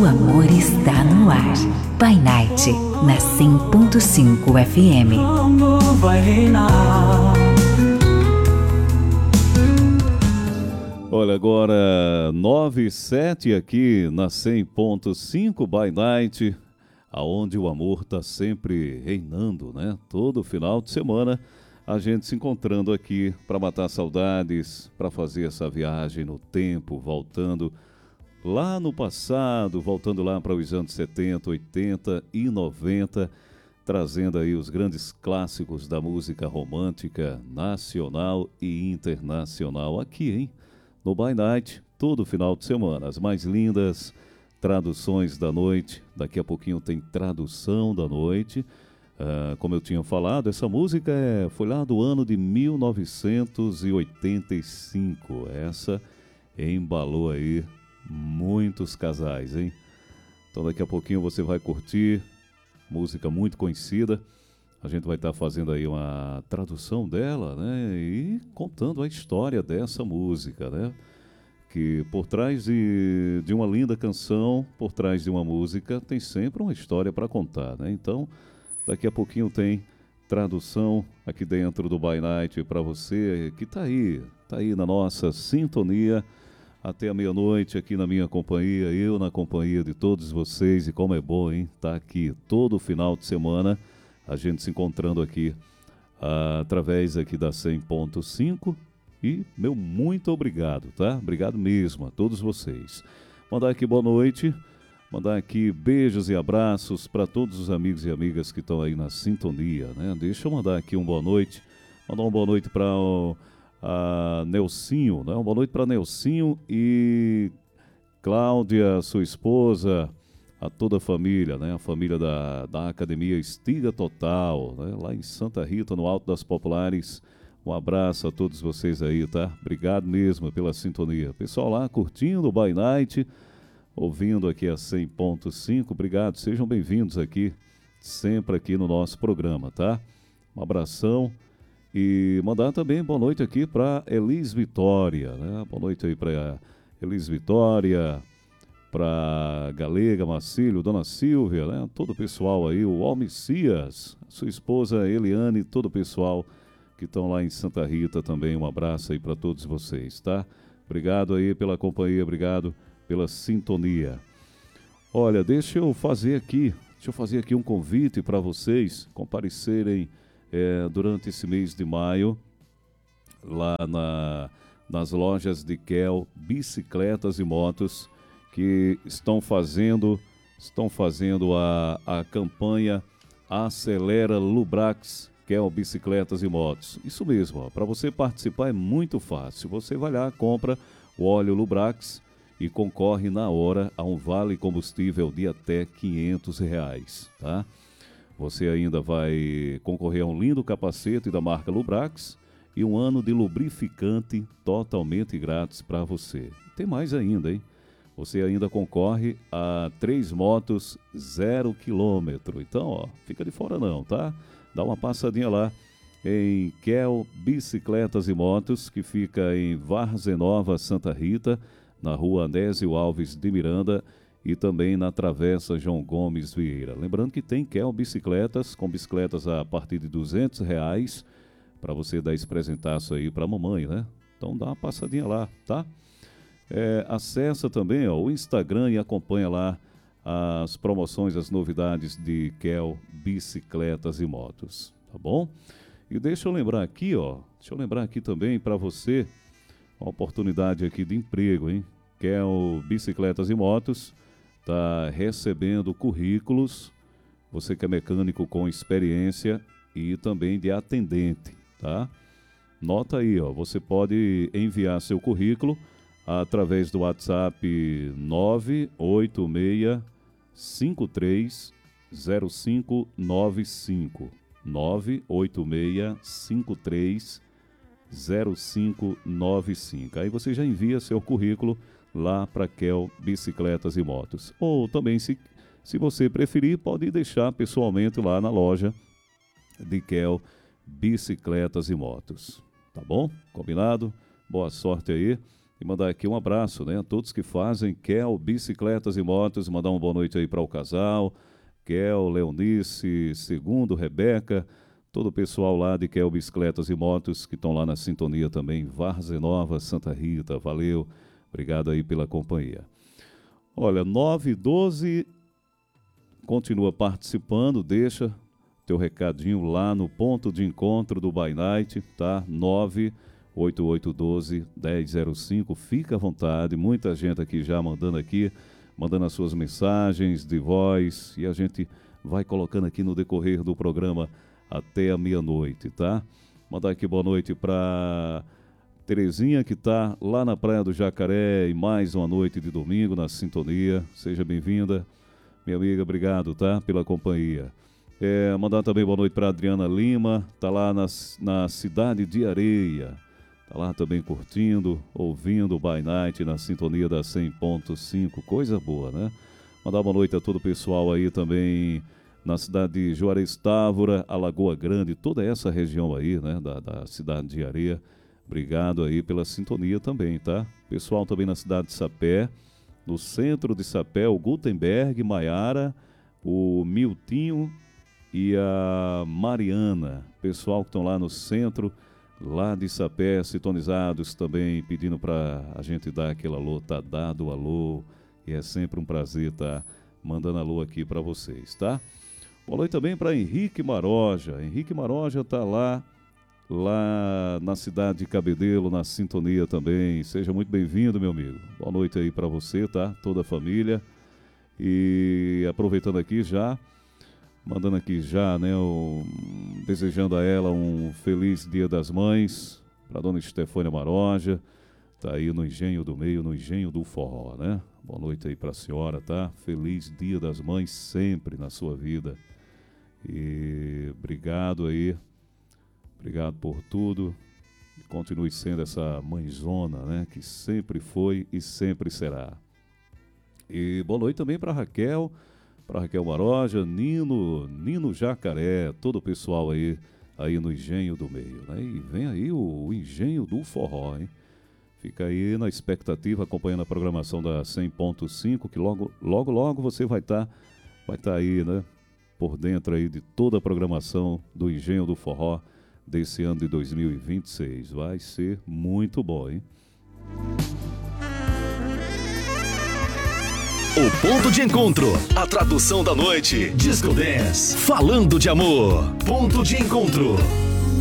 O amor está no ar. By Night, na 100.5 FM. O amor vai reinar. Olha, agora 9h07 aqui na 100.5 By Night, aonde o amor está sempre reinando, né? Todo final de semana a gente se encontrando aqui para matar saudades, para fazer essa viagem no tempo, voltando lá no passado, voltando lá para os anos 70, 80 e 90, trazendo aí os grandes clássicos da música romântica nacional e internacional aqui, hein? No By Night, todo final de semana, as mais lindas traduções da noite. Daqui a pouquinho tem tradução da noite. Como eu tinha falado, essa música foi lá do ano de 1985. Essa embalou aí muitos casais, hein? Então daqui a pouquinho você vai curtir, música muito conhecida. A gente vai estar fazendo aí uma tradução dela, né? E contando a história dessa música, né? Que por trás de uma linda canção, por trás de uma música, tem sempre uma história para contar, né? Então, daqui a pouquinho tem tradução aqui dentro do By Night para você que tá aí na nossa sintonia até a meia-noite aqui na minha companhia, eu na companhia de todos vocês. E como é bom, hein? Tá aqui todo final de semana, a gente se encontrando aqui através aqui da 100.5 e meu muito obrigado, tá? Obrigado mesmo a todos vocês. Mandar aqui boa noite, mandar aqui beijos e abraços para todos os amigos e amigas que estão aí na sintonia, né? Deixa eu mandar aqui uma boa noite, mandar uma boa noite para Nelsinho, né? Uma boa noite para Nelsinho e Cláudia, sua esposa, a toda a família, né? A família da Academia Estiga Total, né? Lá em Santa Rita, no Alto das Populares. Um abraço a todos vocês aí, tá? Obrigado mesmo pela sintonia. Pessoal lá curtindo o By Night, ouvindo aqui a 100.5, obrigado, sejam bem-vindos aqui, sempre aqui no nosso programa, tá? Um abração e mandar também boa noite aqui para Elis Vitória, né? Boa noite aí para Elis Vitória, para Galega, Marcílio, Dona Silvia, né? Todo o pessoal aí, o Almicias, sua esposa Eliane, todo o pessoal que estão lá em Santa Rita também, um abraço aí para todos vocês, tá? Obrigado aí pela companhia, obrigado pela sintonia. Olha, deixa eu fazer aqui um convite para vocês comparecerem durante esse mês de maio lá nas lojas de Kel, bicicletas e motos, que estão fazendo a campanha Acelera Lubrax Kel Bicicletas e Motos. Isso mesmo, para você participar é muito fácil. Você vai lá, compra o óleo Lubrax e concorre na hora a um vale combustível de até R$500, tá? Você ainda vai concorrer a um lindo capacete da marca Lubrax e um ano de lubrificante totalmente grátis para você. Tem mais ainda, hein? Você ainda concorre a 3 motos 0 km. Então, ó, fica de fora não, tá? Dá uma passadinha lá em Kel Bicicletas e Motos, que fica em Várzea Nova, Santa Rita, na rua Anésio Alves de Miranda e também na Travessa João Gomes Vieira. Lembrando que tem Kel Bicicletas, com bicicletas a partir de R$200, para você dar esse presentaço aí para a mamãe, né? Então dá uma passadinha lá, tá? Acessa também o Instagram e acompanha lá as promoções, as novidades de Kel Bicicletas e Motos, tá bom? E deixa eu lembrar aqui também para você uma oportunidade aqui de emprego, hein? Kel Bicicletas e Motos está recebendo currículos, você que é mecânico com experiência e também de atendente, tá? Nota aí, ó, você pode enviar seu currículo através do WhatsApp 986-530595, 986-530595. Aí você já envia seu currículo lá para Kel Bicicletas e Motos. Ou também, se você preferir, pode deixar pessoalmente lá na loja de Kel Bicicletas e Motos. Tá bom? Combinado? Boa sorte aí. E mandar aqui um abraço, né, a todos que fazem Kel Bicicletas e Motos. Mandar uma boa noite aí para o casal, Kel, Leonice, Segundo, Rebeca, todo o pessoal lá de Kel Bicicletas e Motos que estão lá na sintonia também, Várzea Nova, Santa Rita, valeu, obrigado aí pela companhia. Olha, 9h12, continua participando, deixa teu recadinho lá no ponto de encontro do By Night, tá? 98812-1005, fica à vontade, muita gente aqui já mandando as suas mensagens de voz e a gente vai colocando aqui no decorrer do programa até a meia-noite, tá? Mandar aqui boa noite para Terezinha, que está lá na Praia do Jacaré, e mais uma noite de domingo na sintonia. Seja bem-vinda, minha amiga, obrigado, tá? Pela companhia. Mandar também boa noite para Adriana Lima, tá lá na Cidade de Areia. Tá lá também curtindo, ouvindo o By Night na sintonia da 100.5, coisa boa, né? Mandar boa noite a todo o pessoal aí também na cidade de Juarez Távora, Alagoa Grande, toda essa região aí, né, da Cidade de Areia. Obrigado aí pela sintonia também, tá? Pessoal também na cidade de Sapé, no centro de Sapé, o Gutenberg, Maiara, o Miltinho e a Mariana. Pessoal que estão lá no centro, lá de Sapé, sintonizados também, pedindo para a gente dar aquele alô. Tá dado o alô e é sempre um prazer estar mandando alô aqui para vocês, tá? Boa noite também para Henrique Maroja. Henrique Maroja tá lá na cidade de Cabedelo, na sintonia também. Seja muito bem-vindo, meu amigo. Boa noite aí para você, tá? Toda a família. E aproveitando aqui já, mandando aqui já, né, desejando a ela um feliz Dia das Mães, para dona Estefânia Maroja, tá aí no Engenho do Meio, no Engenho do Forró, né? Boa noite aí para a senhora, tá? Feliz Dia das Mães sempre na sua vida. E obrigado aí, obrigado por tudo. Continue sendo essa mãezona, né, que sempre foi e sempre será. E boa noite também para Raquel Maroja, Nino Jacaré, todo o pessoal aí no Engenho do Meio, né? E vem aí o Engenho do Forró, hein? Fica aí na expectativa, acompanhando a programação da 100.5, que logo você vai estar aí, né, por dentro aí de toda a programação do Engenho do Forró desse ano de 2026. Vai ser muito bom, hein? O ponto de encontro, a tradução da noite, Disco Dance, falando de amor, ponto de encontro.